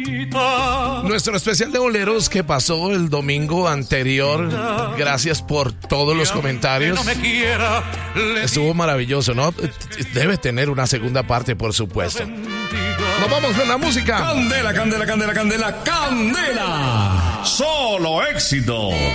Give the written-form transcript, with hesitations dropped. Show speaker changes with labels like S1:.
S1: Nuestro especial de boleros que pasó el domingo anterior. Gracias por todos los comentarios. Estuvo maravilloso, ¿no? Debe tener una segunda parte, por supuesto. Nos vamos con la música.
S2: Candela, candela, candela, candela, candela. Solo éxitos.